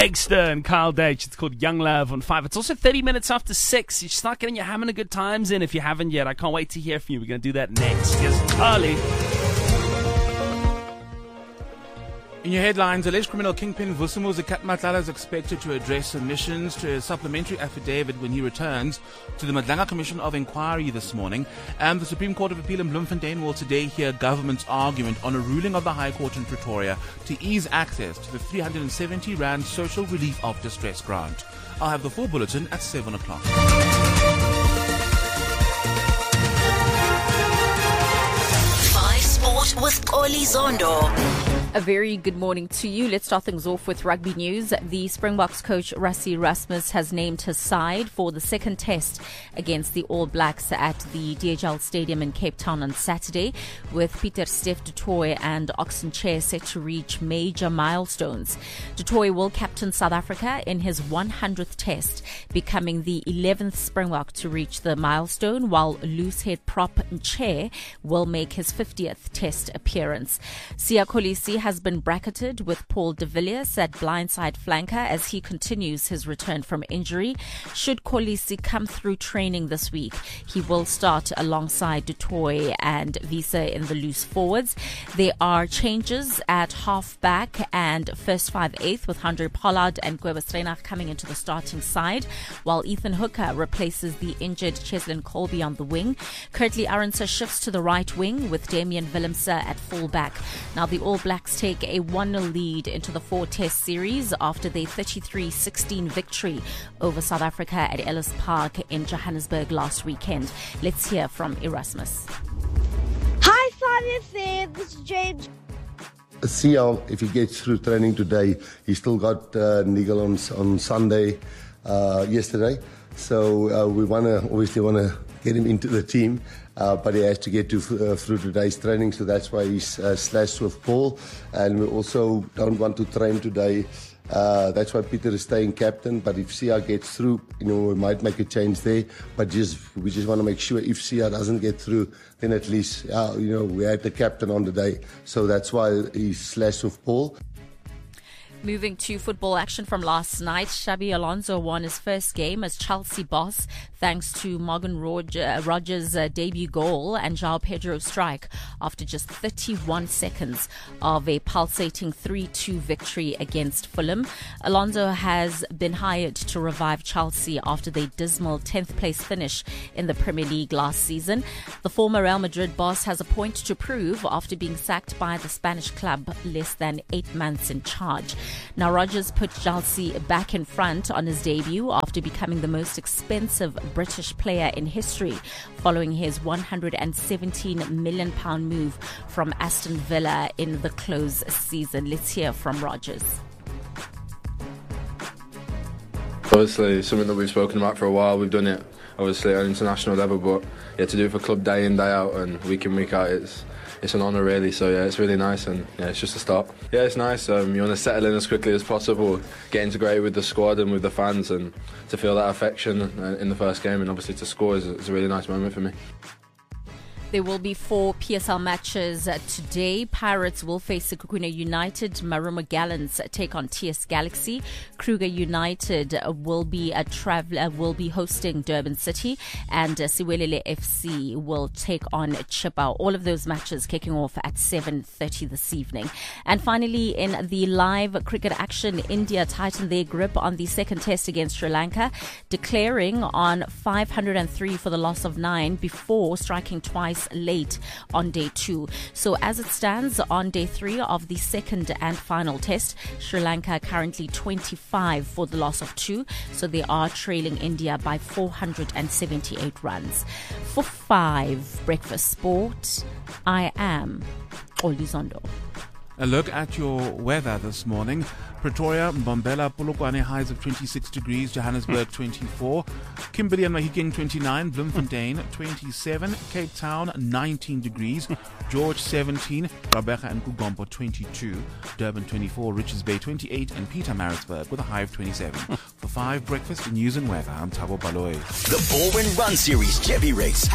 Exter and Kyle Deitch. It's called Young Love on 5. It's also 30 minutes after 6. You start getting your Having a Good Times in if you haven't yet. I can't wait to hear from you. We're going to do that next. Here's Carly. In your headlines, alleged criminal kingpin Vusumuzi Katmatala is expected to address submissions to a supplementary affidavit when he returns to the Madlanga Commission of Inquiry this morning. And the Supreme Court of Appeal in Bloemfontein will today hear government's argument on a ruling of the High Court in Pretoria to ease access to the 370 Rand Social Relief of Distress grant. I'll have the full bulletin at 7 o'clock. Sport with Oli Zondo. A very good morning to you. Let's start things off with rugby news. The Springboks coach Rassie Erasmus has named his side for the second test against the All Blacks at the DHL Stadium in Cape Town on Saturday, with Pieter-Steph du Toit and Oxen Chair set to reach major milestones. Du Toit will captain South Africa in his 100th test, becoming the 11th Springbok to reach the milestone, while loosehead prop Chair will make his 50th test appearance. Siya Kolisi has been bracketed with Paul de Villiers at blindside flanker as he continues his return from injury. Should Kolisi come through training this week, he will start alongside du Toit and Visa in the loose forwards. There are changes at half-back and first 5/8 with Andre Pollard and Kobus Reinach coming into the starting side, while Ethan Hooker replaces the injured Cheslin Colby on the wing. Curtly Arendse shifts to the right wing with Damian Willemse at full-back. Now the All Blacks take a 1-0 lead into the 4-test series after their 33-16 victory over South Africa at Ellis Park in Johannesburg last weekend. Let's hear from Erasmus. Hi, Simon. This is James. See how if he gets through training today. He still got niggle on Sunday, yesterday. So we obviously want to get him into the team, but he has to get through today's training, so that's why he's slashed with Paul. And we also don't want to train today. That's why Peter is staying captain. But if Sia gets through, we might make a change there. But we just want to make sure if Sia doesn't get through, then at least we had the captain on the day. So that's why he's slashed with Paul. Moving to football action from last night, Xabi Alonso won his first game as Chelsea boss thanks to Morgan Rogers' debut goal and João Pedro's strike after just 31 seconds of a pulsating 3-2 victory against Fulham. Alonso has been hired to revive Chelsea after their dismal 10th place finish in the Premier League last season. The former Real Madrid boss has a point to prove after being sacked by the Spanish club less than 8 months in charge. Now, Rogers put Chelsea back in front on his debut after becoming the most expensive British player in history, following his £117 million move from Aston Villa in the close season. Let's hear from Rogers. Obviously, something that we've spoken about for a while. We've done it, obviously, at an international level, but to do it for club day in, day out, and week in, week out, it's an honour, really. So it's really nice, and it's just a start. It's nice. You want to settle in as quickly as possible, get integrated with the squad and with the fans, and to feel that affection in the first game, and obviously to score is a really nice moment for me. There will be 4 PSL matches today. Pirates will face Sekhukhune United. Marumo Gallants take on TS Galaxy. Kruger United will be hosting Durban City, and Siwelele FC will take on Chippa. All of those matches kicking off at 7:30 this evening. And finally, in the live cricket action, India tightened their grip on the second test against Sri Lanka, declaring on 503 for the loss of 9 before striking twice late on day 2. So as it stands on day 3 of the second and final test, Sri Lanka currently 25 for the loss of 2. So they are trailing India by 478 runs. For 5 Breakfast Sport, I am Oli Zondo. A look at your weather this morning. Pretoria, Mbombela, Polokwane, highs of 26 degrees, Johannesburg 24, Kimberley and Mahikeng 29, Bloemfontein 27, Cape Town 19 degrees, George 17, Gqeberha and Kugompo 22, Durban 24, Richards Bay 28, and Pietermaritzburg with a high of 27. For 5 Breakfast News and Weather, I'm Thabo Baloyi. The Baldwin Run Series Chevy Race.